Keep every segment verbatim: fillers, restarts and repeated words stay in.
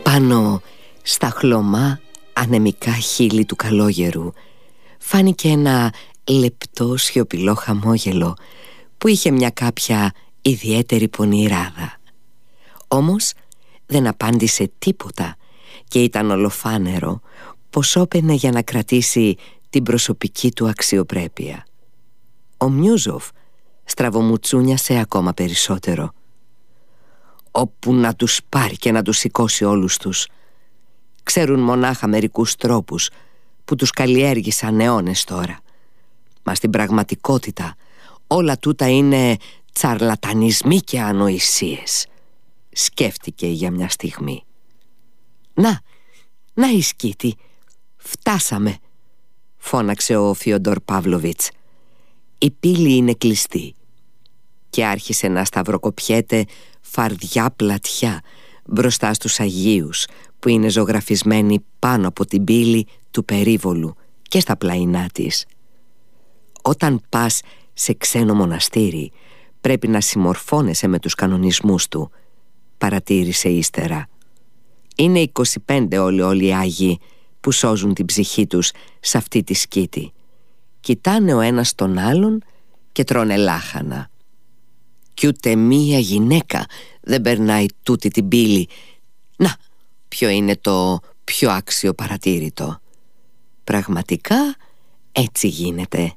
Πάνω στα χλωμά ανεμικά χείλη του καλόγερου φάνηκε ένα λεπτό σιωπηλό χαμόγελο που είχε μια κάποια ιδιαίτερη πονηράδα. Όμως δεν απάντησε τίποτα και ήταν ολοφάνερο πως όπαινε για να κρατήσει την προσωπική του αξιοπρέπεια. Ο Μιούζοφ στραβομουτσούνιασε ακόμα περισσότερο. Όπου να τους πάρει και να τους σηκώσει όλους τους. Ξέρουν μονάχα μερικούς τρόπους που τους καλλιέργησαν αιώνες τώρα. Μα στην πραγματικότητα όλα τούτα είναι τσαρλατανισμοί και ανοησίες. Σκέφτηκε για μια στιγμή. Να, να η σκήτη, φτάσαμε, φώναξε ο Φιόντορ Παύλοβιτς. Η πύλη είναι κλειστή. Και άρχισε να σταυροκοπιέται φαρδιά πλατιά μπροστά στους Αγίους που είναι ζωγραφισμένοι πάνω από την πύλη του περίβολου και στα πλαϊνά της. Όταν πας σε ξένο μοναστήρι πρέπει να συμμορφώνεσαι με τους κανονισμούς του, παρατήρησε ύστερα. Είναι είκοσι πέντε όλοι όλοι οι Άγιοι που σώζουν την ψυχή τους σε αυτή τη σκήτη. Κοιτάνε ο ένας τον άλλον και τρώνε λάχανα. Κι ούτε μία γυναίκα δεν περνάει τούτη την πύλη. Να, ποιο είναι το πιο άξιο παρατήρητο. Πραγματικά έτσι γίνεται.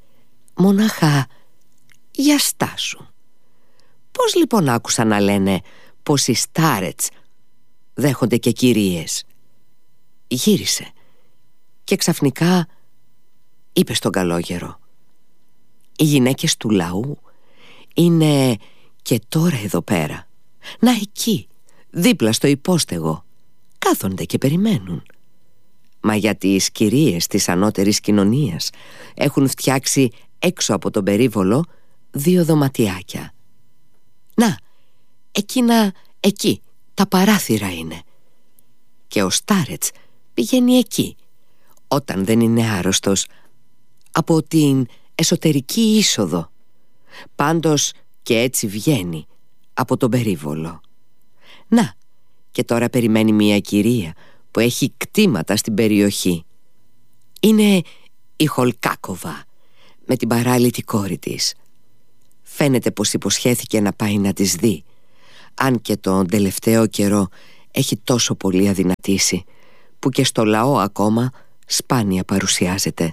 Μονάχα για στάσου. Πώς λοιπόν άκουσα να λένε πως οι στάρετς δέχονται και κυρίες? Γύρισε και ξαφνικά είπε στον καλόγερο: οι γυναίκες του λαού είναι και τώρα εδώ πέρα. Να εκεί, δίπλα στο υπόστεγο, κάθονται και περιμένουν. Μα γιατί οι κυρίες της ανώτερης κοινωνίας έχουν φτιάξει έξω από τον περίβολο δύο δωματιάκια. Να, εκείνα εκεί, τα παράθυρα είναι. Και ο στάρετς πηγαίνει εκεί, όταν δεν είναι άρρωστος, από την εσωτερική είσοδο. Πάντως και έτσι βγαίνει από τον περίβολο. Να, και τώρα περιμένει μια κυρία που έχει κτήματα στην περιοχή. Είναι η Χολκάκοβα με την παράλυτη κόρη της. Φαίνεται πως υποσχέθηκε να πάει να τις δει, αν και τον τελευταίο καιρό έχει τόσο πολύ αδυνατήσει που και στο λαό ακόμα σπάνια παρουσιάζεται.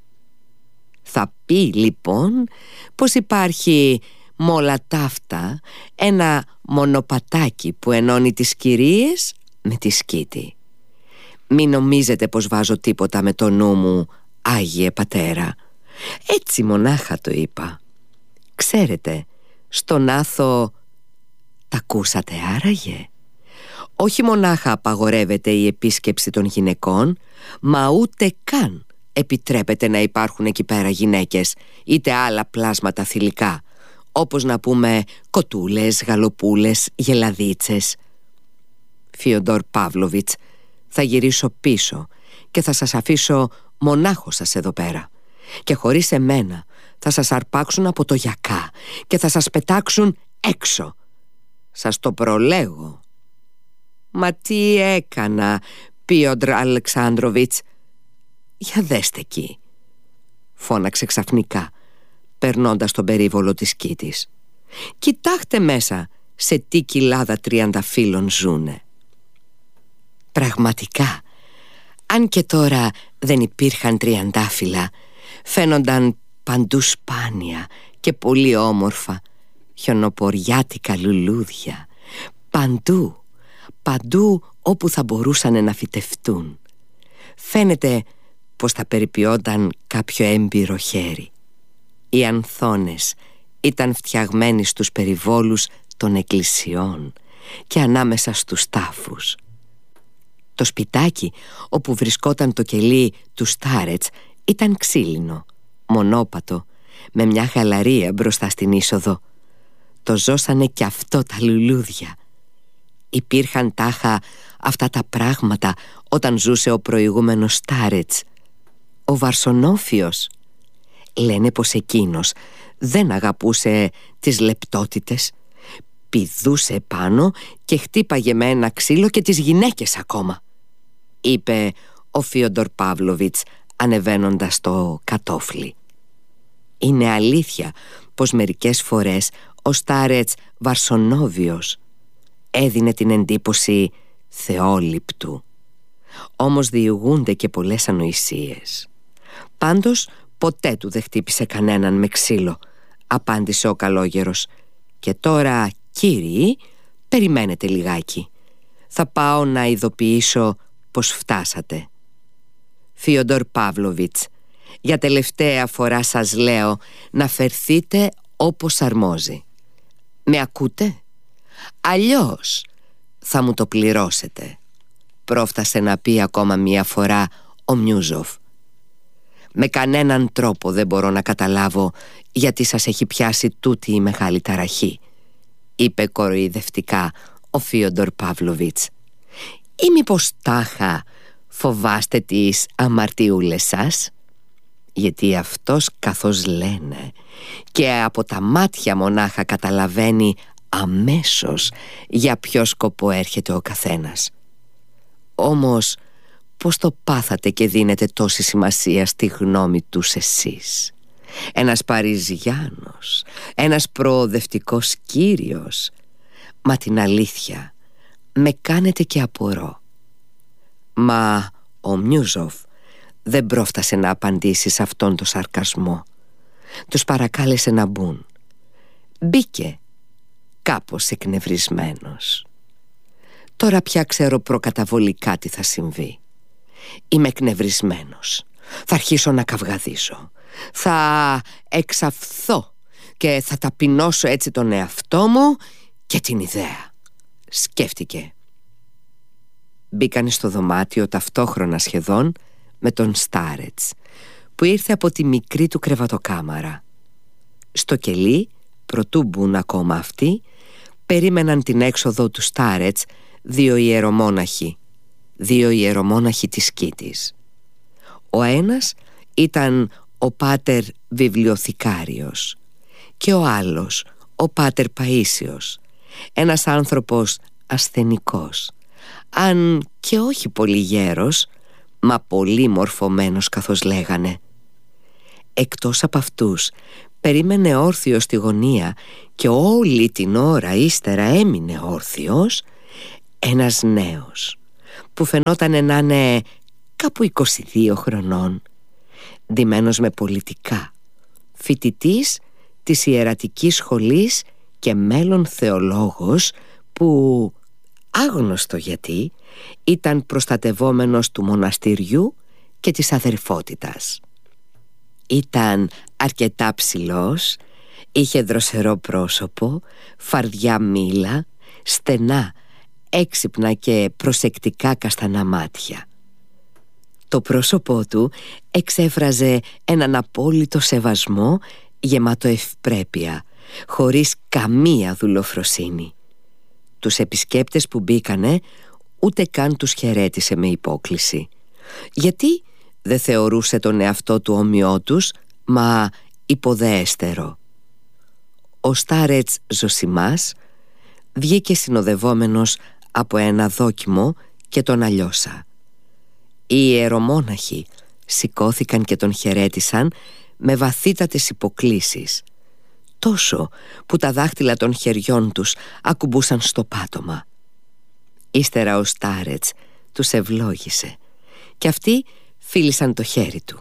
Θα πει λοιπόν πως υπάρχει μ' όλα ταύτα ένα μονοπατάκι που ενώνει τις κυρίες με τη σκήτη. Μην νομίζετε πως βάζω τίποτα με το νου μου, Άγιε Πατέρα. Έτσι μονάχα το είπα. Ξέρετε, στον Άθο τα ακούσατε άραγε? Όχι μονάχα απαγορεύεται η επίσκεψη των γυναικών, μα ούτε καν επιτρέπεται να υπάρχουν εκεί πέρα γυναίκες, είτε άλλα πλάσματα θηλυκά, όπως να πούμε κοτούλες, γαλοπούλες, γελαδίτσες. Φιόντορ Παύλοβιτς, θα γυρίσω πίσω και θα σας αφήσω μονάχος σας εδώ πέρα. Και χωρίς εμένα θα σας αρπάξουν από το γιακά και θα σας πετάξουν έξω. Σας το προλέγω. Μα τι έκανα, Πίοντρ Αλεξάνδροβιτς? Για δέστε εκεί, φώναξε ξαφνικά, περνώντας τον περίβολο της σκήτης. Κοιτάχτε μέσα σε τι κοιλάδα τριανταφύλων ζούνε. Πραγματικά, αν και τώρα δεν υπήρχαν τριαντάφυλλα, φαίνονταν παντού σπάνια και πολύ όμορφα χιονοποριάτικα λουλούδια. Παντού, παντού όπου θα μπορούσαν να φυτευτούν. Φαίνεται πως θα περιποιόταν κάποιο έμπειρο χέρι. Οι ανθώνες ήταν φτιαγμένοι στους περιβόλους των εκκλησιών και ανάμεσα στους τάφους. Το σπιτάκι όπου βρισκόταν το κελί του στάρετς ήταν ξύλινο, μονόπατο, με μια γαλαρία μπροστά στην είσοδο. Το ζώσανε κι αυτό τα λουλούδια. Υπήρχαν τάχα αυτά τα πράγματα όταν ζούσε ο προηγούμενος στάρετς, ο Βαρσονόφιος. Λένε πως εκείνος δεν αγαπούσε τις λεπτότητες. πηδούσε πάνω και χτύπαγε με ένα ξύλο και τις γυναίκες ακόμα», είπε ο Φίοντορ Παύλοβιτς ανεβαίνοντας το κατόφλι. Είναι αλήθεια πως μερικές φορές ο Στάρετς Βαρσονόβιος έδινε την εντύπωση θεόληπτου. Όμως διηγούνται και πολλές ανοησίες. «Πάντως ποτέ του δεν χτύπησε κανέναν με ξύλο», απάντησε ο καλόγερος. «Και τώρα, κύριοι, περιμένετε λιγάκι. Θα πάω να ειδοποιήσω πως φτάσατε». «Φίοντορ Παύλοβιτς, για τελευταία φορά σας λέω να φερθείτε όπως αρμόζει. Με ακούτε? Αλλιώς θα μου το πληρώσετε», πρόφτασε να πει ακόμα μία φορά ο Μιούζοφ. «Με κανέναν τρόπο δεν μπορώ να καταλάβω γιατί σας έχει πιάσει τούτη η μεγάλη ταραχή», είπε κοροϊδευτικά ο Φίοντορ Παύλοβιτς. «Ή μήπως τάχα φοβάστε τις αμαρτιούλες σας? Γιατί αυτός, καθώς λένε, και από τα μάτια μονάχα καταλαβαίνει αμέσως για ποιο σκοπό έρχεται ο καθένας. Όμως πώς το πάθατε και δίνετε τόση σημασία στη γνώμη τους εσείς? Ένας Παριζιάνος, ένας προοδευτικός κύριος. Μα την αλήθεια με κάνετε και απορώ». Μα ο Μιούζοφ δεν πρόφτασε να απαντήσει σε αυτόν τον σαρκασμό. Τους παρακάλεσε να μπουν. Μπήκε κάπως εκνευρισμένος. «Τώρα πια ξέρω προκαταβολικά τι θα συμβεί. Είμαι εκνευρισμένος. Θα αρχίσω να καυγαδίζω. Θα εξαφθώ και θα ταπεινώσω έτσι τον εαυτό μου και την ιδέα», σκέφτηκε. Μπήκανε στο δωμάτιο ταυτόχρονα σχεδόν με τον Στάρετς, που ήρθε από τη μικρή του κρεβατοκάμαρα. Στο κελί, προτού μπουν ακόμα αυτοί, περίμεναν την έξοδο του Στάρετς δύο ιερομόναχοι, δύο ιερομόναχοι της Κίτης. Ο ένας ήταν ο πάτερ Βιβλιοθηκάριος και ο άλλος ο πάτερ Παΐσιος, ένας άνθρωπος ασθενικός, αν και όχι πολύ γέρος, μα πολύ μορφωμένος καθώς λέγανε. Εκτός από αυτούς περίμενε όρθιος στη γωνία και όλη την ώρα ύστερα έμεινε όρθιος ένας νέος που φαινόταν να είναι κάπου είκοσι δύο χρονών, ντυμένος με πολιτικά, φοιτητής της ιερατικής σχολής και μέλλον θεολόγος που, άγνωστο γιατί, ήταν προστατευόμενος του μοναστηριού και της αδερφότητας. Ήταν αρκετά ψηλός, είχε δροσερό πρόσωπο, φαρδιά μήλα, στενά, έξυπνα και προσεκτικά καστανά μάτια. Το πρόσωπό του εξέφραζε έναν απόλυτο σεβασμό, γεμάτο ευπρέπεια, χωρίς καμία δουλοφροσύνη. Τους επισκέπτες που μπήκανε ούτε καν τους χαιρέτησε με υπόκλιση, γιατί δεν θεωρούσε τον εαυτό του όμοιό τους, μα υποδέστερο. Ο Στάρετς Ζωσιμάς βγήκε συνοδευόμενος από ένα δόκιμο και τον αλλιώσα. Οι ιερομόναχοι σηκώθηκαν και τον χαιρέτησαν με βαθύτατες υποκλίσεις, τόσο που τα δάχτυλα των χεριών τους ακουμπούσαν στο πάτωμα. Ύστερα ο Στάρετς τους ευλόγησε και αυτοί φίλησαν το χέρι του.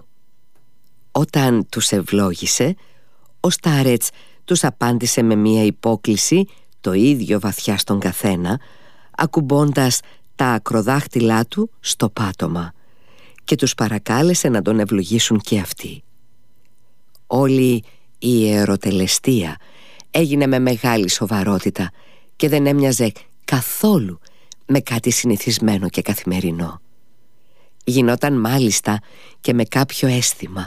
Όταν τους ευλόγησε, ο Στάρετς τους απάντησε με μία υπόκλιση το ίδιο βαθιά στον καθένα, ακουμπώντας τα ακροδάχτυλά του στο πάτωμα, και τους παρακάλεσε να τον ευλογήσουν και αυτοί. Όλη η ιεροτελεστία έγινε με μεγάλη σοβαρότητα και δεν έμοιαζε καθόλου με κάτι συνηθισμένο και καθημερινό. Γινόταν μάλιστα και με κάποιο αίσθημα.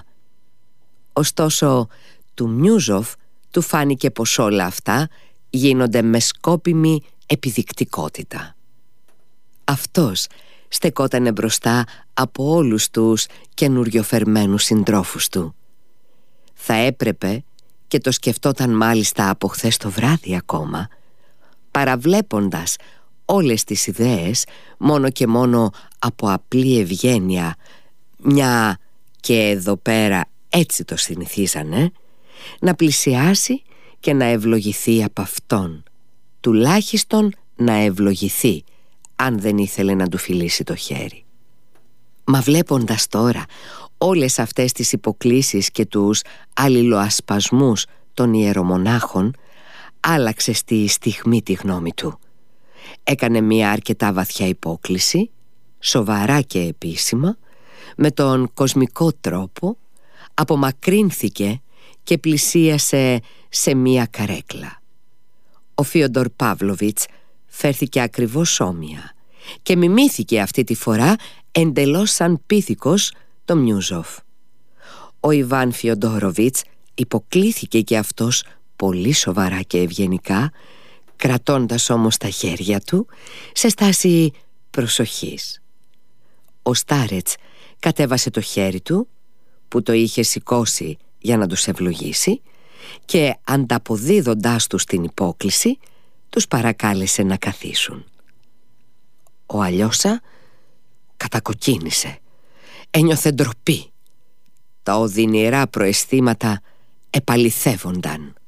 Ωστόσο του Μιούζοφ του φάνηκε πως όλα αυτά γίνονται με σκόπιμη επιδεικτικότητα. Αυτός στεκότανε μπροστά από όλους τους καινουριοφερμένους συντρόφους του. Θα έπρεπε, και το σκεφτόταν μάλιστα από χθες το βράδυ ακόμα, παραβλέποντας όλες τις ιδέες μόνο και μόνο από απλή ευγένεια, μια και εδώ πέρα έτσι το συνηθίζανε, να πλησιάσει και να ευλογηθεί από αυτόν, τουλάχιστον να ευλογηθεί, αν δεν ήθελε να του φιλήσει το χέρι. Μα βλέποντας τώρα όλες αυτές τις υποκλίσεις και τους αλληλοασπασμούς των ιερομονάχων, άλλαξε στη στιγμή τη γνώμη του. Έκανε μια αρκετά βαθιά υπόκλιση, σοβαρά και επίσημα, με τον κοσμικό τρόπο, απομακρύνθηκε και πλησίασε σε μια καρέκλα. Ο Φίοντορ Παύλοβιτς φέρθηκε ακριβώς όμοια και μιμήθηκε αυτή τη φορά εντελώς σαν πίθηκος το Μιούζοφ. Ο Ιβάν Φιοντόροβιτς υποκλήθηκε και αυτός πολύ σοβαρά και ευγενικά, κρατώντας όμως τα χέρια του σε στάση προσοχής. Ο Στάρετς κατέβασε το χέρι του, που το είχε σηκώσει για να τους ευλογήσει, και ανταποδίδοντάς τους την υπόκλιση, τους παρακάλεσε να καθίσουν. Ο Αλιώσα κατακοκκίνησε, ένιωθε ντροπή. Τα οδυνηρά προαισθήματα επαληθεύονταν.